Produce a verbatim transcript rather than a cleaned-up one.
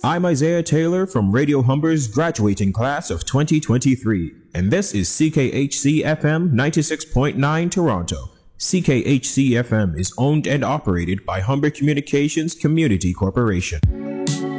I'm Isaiah Taylor from Radio Humber's graduating class of twenty twenty-three, and this is C K H C F M ninety-six point nine Toronto. C K H C F M is owned and operated by Humber Communications Community Corporation.